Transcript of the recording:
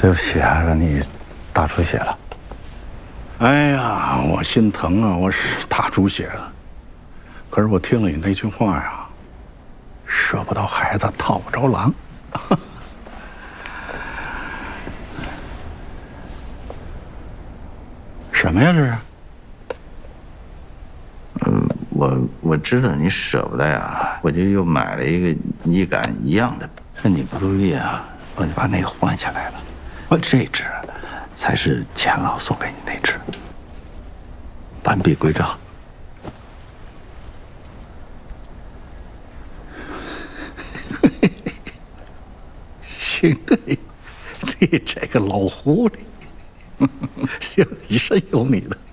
对不起啊，让你大出血了。 哎呀，我心疼啊，我是大出血了。可是我听了你那句话呀，射不到孩子套不着狼。什么呀这是？ 我知道你舍不得呀，我就又买了一个你感一样的，趁你不注意啊，我就把那个换下来了。我这只才是钱老送给你那只，完璧归赵。 行啊你这个老狐狸，行，是有你的。